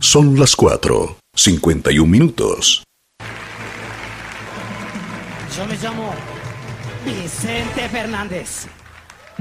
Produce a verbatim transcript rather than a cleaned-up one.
Son las cuatro, cincuenta y un minutos. Yo me llamo Vicente Fernández.